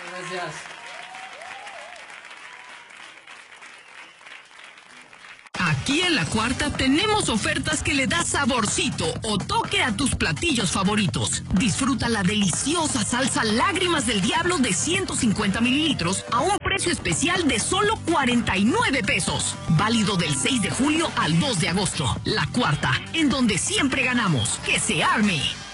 Gracias. Aquí en La Cuarta tenemos ofertas que le da saborcito o toque a tus platillos favoritos. Disfruta la deliciosa salsa Lágrimas del Diablo de 150 mililitros a un precio especial de solo 49 pesos. Válido del 6 de julio al 2 de agosto. La Cuarta, en donde siempre ganamos. ¡Que se arme!